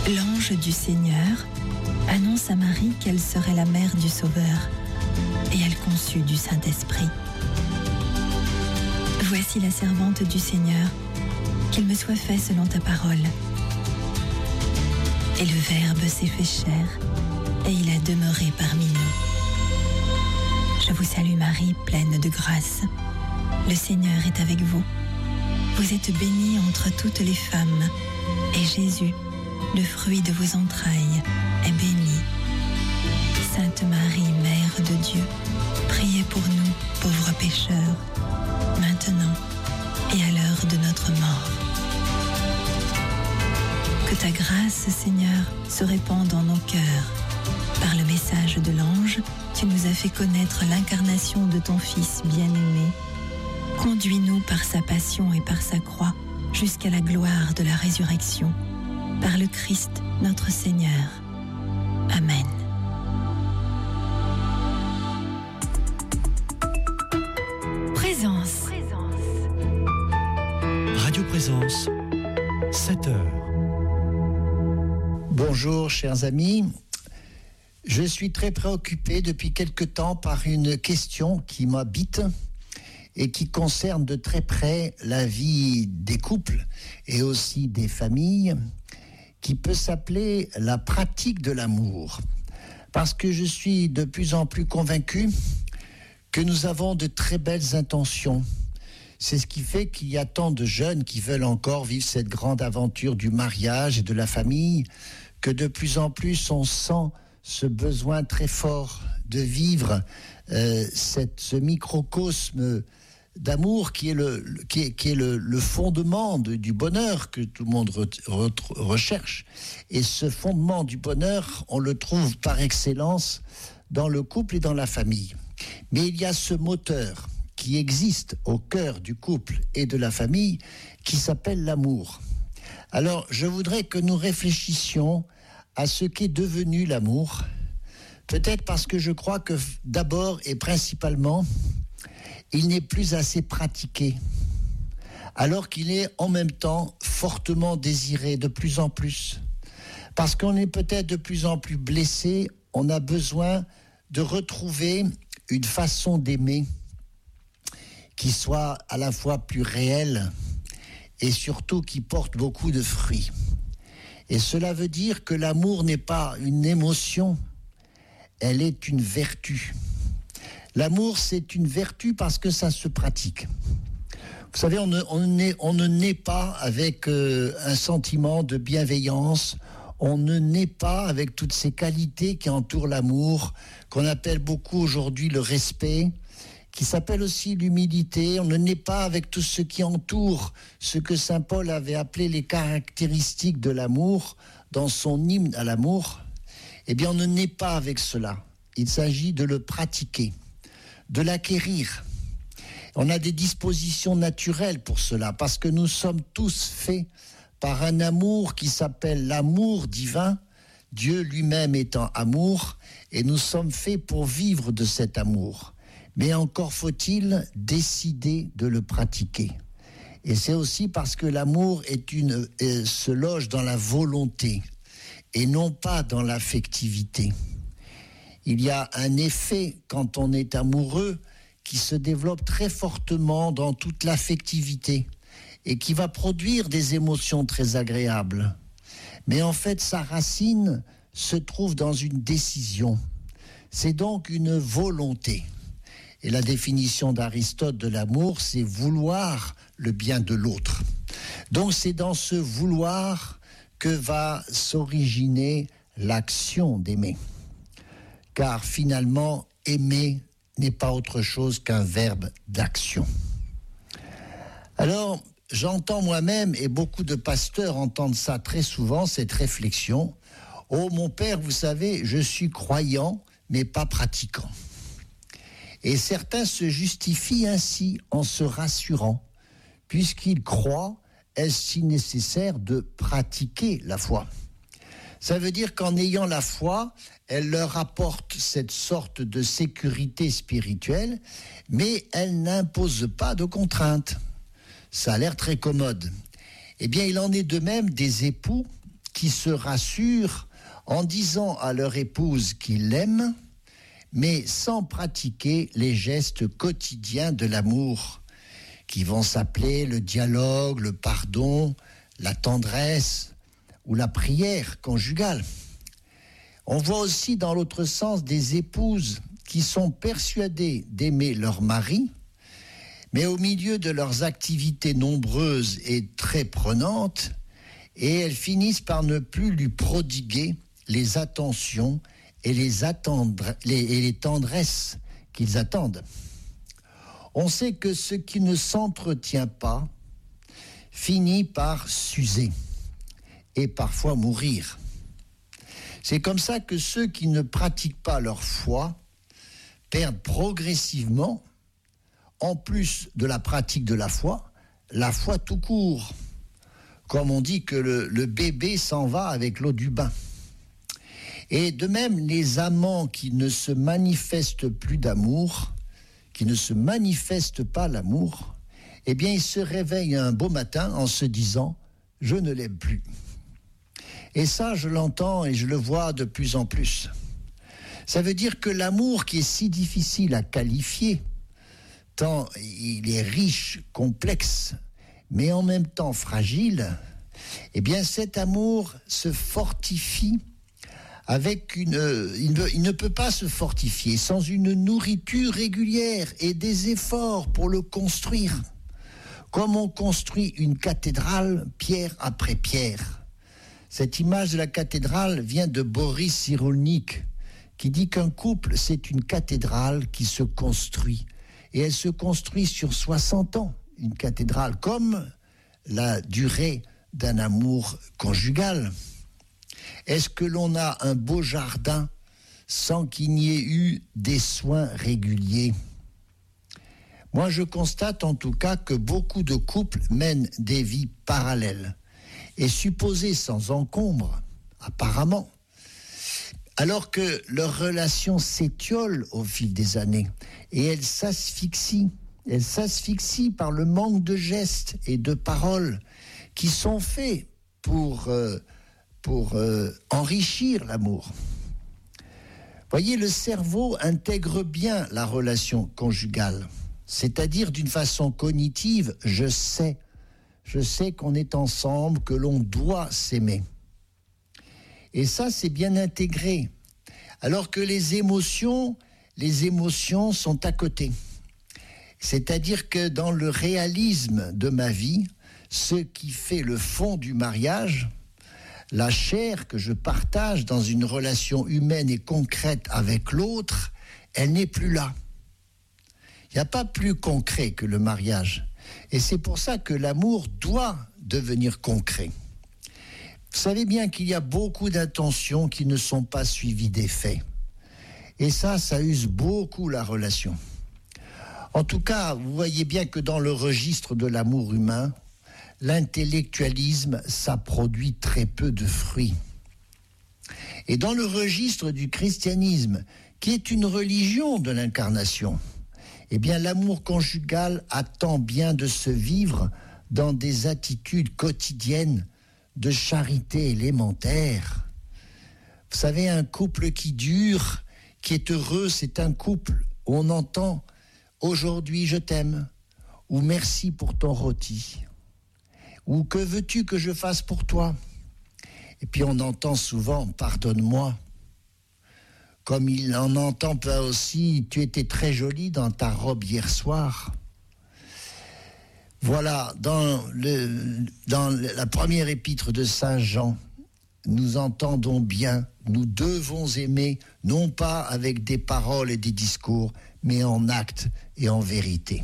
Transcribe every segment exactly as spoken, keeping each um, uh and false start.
L'ange du Seigneur annonce à Marie qu'elle serait la mère du Sauveur, et elle conçut du Saint-Esprit. Voici la servante du Seigneur, qu'il me soit fait selon ta parole. Et le Verbe s'est fait chair, et il a demeuré parmi nous. Je vous salue Marie, pleine de grâce. Le Seigneur est avec vous. Vous êtes bénie entre toutes les femmes, et Jésus, le fruit de vos entrailles, est béni. Sainte Marie, Mère de Dieu, priez pour nous, pauvres pécheurs, maintenant et à l'heure de notre mort. Que ta grâce, Seigneur, se répande dans nos cœurs. Par le message de l'ange, tu nous as fait connaître l'incarnation de ton Fils bien-aimé. Conduis-nous par sa passion et par sa croix jusqu'à la gloire de la résurrection. Par le Christ, notre Seigneur. Amen. Présence. Radio Présence, sept heures. Bonjour chers amis, je suis très préoccupé depuis quelque temps par une question qui m'habite et qui concerne de très près la vie des couples et aussi des familles, qui peut s'appeler la pratique de l'amour. Parce que je suis de plus en plus convaincu que nous avons de très belles intentions. C'est ce qui fait qu'il y a tant de jeunes qui veulent encore vivre cette grande aventure du mariage et de la famille, que de plus en plus on sent ce besoin très fort de vivre euh, cette, ce microcosme d'amour qui est le, qui est, qui est le, le fondement de, du bonheur que tout le monde re, re, recherche. Et ce fondement du bonheur, on le trouve par excellence dans le couple et dans la famille. Mais il y a ce moteur qui existe au cœur du couple et de la famille qui s'appelle l'amour. Alors, je voudrais que nous réfléchissions à ce qu'est devenu l'amour. Peut-être parce que je crois que d'abord et principalement, il n'est plus assez pratiqué, alors qu'il est en même temps fortement désiré de plus en plus. Parce qu'on est peut-être de plus en plus blessé, on a besoin de retrouver une façon d'aimer qui soit à la fois plus réelle et surtout qui porte beaucoup de fruits. Et cela veut dire que l'amour n'est pas une émotion, elle est une vertu. L'amour, c'est une vertu parce que ça se pratique. Vous savez, on ne, on naît, on ne naît pas avec euh, un sentiment de bienveillance, on ne naît pas avec toutes ces qualités qui entourent l'amour, qu'on appelle beaucoup aujourd'hui le respect, qui s'appelle aussi l'humilité. On ne naît pas avec tout ce qui entoure ce que saint Paul avait appelé les caractéristiques de l'amour dans son hymne à l'amour. Eh bien, on ne naît pas avec cela. Il s'agit de le pratiquer, de l'acquérir. On a des dispositions naturelles pour cela, parce que nous sommes tous faits par un amour qui s'appelle l'amour divin, Dieu lui-même étant amour, et nous sommes faits pour vivre de cet amour. Mais encore faut-il décider de le pratiquer. Et c'est aussi parce que l'amour est une, euh, se loge dans la volonté et non pas dans l'affectivité. Il y a un effet quand on est amoureux qui se développe très fortement dans toute l'affectivité et qui va produire des émotions très agréables. Mais en fait, sa racine se trouve dans une décision. C'est donc une volonté. Et la définition d'Aristote de l'amour, c'est vouloir le bien de l'autre. Donc c'est dans ce vouloir que va s'originer l'action d'aimer. Car finalement, aimer n'est pas autre chose qu'un verbe d'action. Alors, j'entends moi-même, et beaucoup de pasteurs entendent ça très souvent, cette réflexion. « Oh, mon père, vous savez, je suis croyant, mais pas pratiquant. » Et certains se justifient ainsi en se rassurant, puisqu'ils croient, est-ce si nécessaire de pratiquer la foi. Ça veut dire qu'en ayant la foi, elle leur apporte cette sorte de sécurité spirituelle, mais elle n'impose pas de contraintes. Ça a l'air très commode. Eh bien, il en est de même des époux qui se rassurent en disant à leur épouse qu'ils l'aiment, mais sans pratiquer les gestes quotidiens de l'amour, qui vont s'appeler le dialogue, le pardon, la tendresse ou la prière conjugale. On voit aussi dans l'autre sens des épouses qui sont persuadées d'aimer leur mari, mais au milieu de leurs activités nombreuses et très prenantes, et elles finissent par ne plus lui prodiguer les attentions et les, attendre, les, et les tendresses qu'ils attendent. On sait que ce qui ne s'entretient pas finit par s'user et parfois mourir. C'est comme ça que ceux qui ne pratiquent pas leur foi perdent progressivement, en plus de la pratique de la foi, la foi tout court. Comme on dit que le, le bébé s'en va avec l'eau du bain. Et de même, les amants qui ne se manifestent plus d'amour, qui ne se manifestent pas l'amour, eh bien, ils se réveillent un beau matin en se disant « je ne l'aime plus ». Et ça, je l'entends et je le vois de plus en plus. Ça veut dire que l'amour qui est si difficile à qualifier, tant il est riche, complexe, mais en même temps fragile, eh bien cet amour se fortifie avec une... Il ne, il ne peut pas se fortifier sans une nourriture régulière et des efforts pour le construire. Comme on construit une cathédrale pierre après pierre. Cette image de la cathédrale vient de Boris Cyrulnik, qui dit qu'un couple, c'est une cathédrale qui se construit. Et elle se construit sur soixante ans, une cathédrale, comme la durée d'un amour conjugal. Est-ce que l'on a un beau jardin sans qu'il n'y ait eu des soins réguliers ? Moi, je constate en tout cas que beaucoup de couples mènent des vies parallèles et supposées sans encombre, apparemment, alors que leur relation s'étiole au fil des années et elle s'asphyxie. Elle s'asphyxie par le manque de gestes et de paroles qui sont faits pour, euh, pour euh, enrichir l'amour. Voyez, le cerveau intègre bien la relation conjugale, c'est-à-dire d'une façon cognitive, je sais, je sais qu'on est ensemble, que l'on doit s'aimer. Et ça, c'est bien intégré. Alors que les émotions, les émotions sont à côté. C'est-à-dire que dans le réalisme de ma vie, ce qui fait le fond du mariage, la chair que je partage dans une relation humaine et concrète avec l'autre, elle n'est plus là. Il n'y a pas plus concret que le mariage. Et c'est pour ça que l'amour doit devenir concret. Vous savez bien qu'il y a beaucoup d'intentions qui ne sont pas suivies des faits. Et ça, ça use beaucoup la relation. En tout cas, vous voyez bien que dans le registre de l'amour humain, l'intellectualisme, ça produit très peu de fruits. Et dans le registre du christianisme, qui est une religion de l'incarnation, eh bien l'amour conjugal attend bien de se vivre dans des attitudes quotidiennes de charité élémentaire. Vous savez, un couple qui dure, qui est heureux, c'est un couple où on entend « aujourd'hui je t'aime » ou « merci pour ton rôti » ou « que veux-tu que je fasse pour toi ?» Et puis on entend souvent « pardonne-moi », comme il en entend pas aussi « tu étais très jolie dans ta robe hier soir ». Voilà, dans, le, dans la première épître de Saint Jean, nous entendons bien, nous devons aimer, non pas avec des paroles et des discours, mais en actes et en vérité.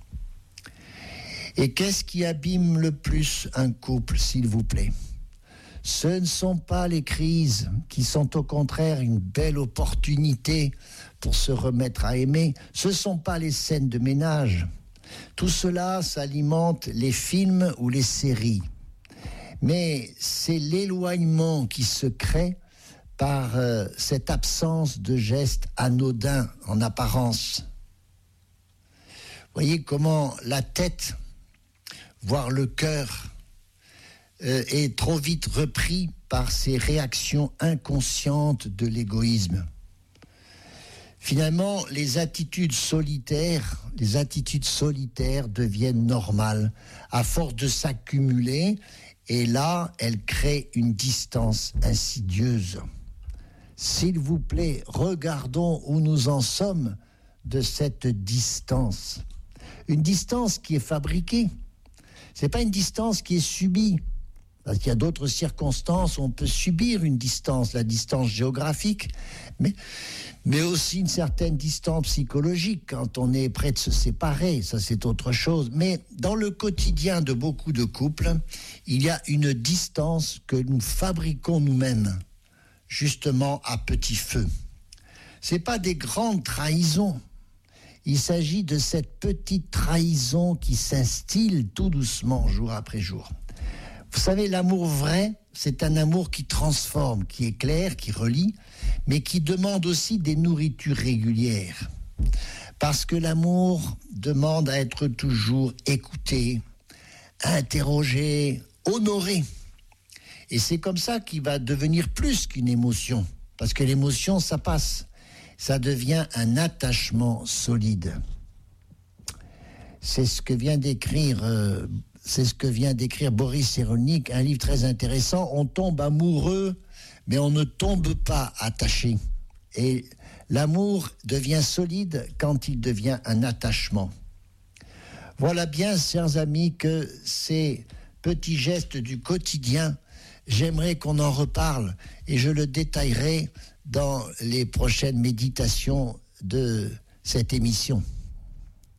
Et qu'est-ce qui abîme le plus un couple, s'il vous plaît ? Ce ne sont pas les crises, qui sont au contraire une belle opportunité pour se remettre à aimer. Ce ne sont pas les scènes de ménage. Tout cela s'alimente les films ou les séries. Mais c'est l'éloignement qui se crée par euh, cette absence de gestes anodins en apparence. Voyez comment la tête, voire le cœur, euh, est trop vite repris par ces réactions inconscientes de l'égoïsme. Finalement, les attitudes solitaires, les attitudes solitaires deviennent normales à force de s'accumuler, et là, elles créent une distance insidieuse. S'il vous plaît, regardons où nous en sommes de cette distance. Une distance qui est fabriquée. Ce n'est pas une distance qui est subie. Parce qu'il y a d'autres circonstances où on peut subir une distance, la distance géographique, mais, mais aussi une certaine distance psychologique quand on est prêt de se séparer, ça c'est autre chose. Mais dans le quotidien de beaucoup de couples, il y a une distance que nous fabriquons nous-mêmes, justement à petit feu. Ce n'est pas des grandes trahisons. Il s'agit de cette petite trahison qui s'instille tout doucement, jour après jour. Vous savez, l'amour vrai, c'est un amour qui transforme, qui éclaire, qui relie, mais qui demande aussi des nourritures régulières. Parce que l'amour demande à être toujours écouté, interrogé, honoré. Et c'est comme ça qu'il va devenir plus qu'une émotion. Parce que l'émotion, ça passe. Ça devient un attachement solide. C'est ce que vient d'écrire... Euh, C'est ce que vient d'écrire Boris Cyrulnik, un livre très intéressant. On tombe amoureux, mais on ne tombe pas attaché. Et l'amour devient solide quand il devient un attachement. Voilà bien, chers amis, que ces petits gestes du quotidien, j'aimerais qu'on en reparle et je le détaillerai dans les prochaines méditations de cette émission.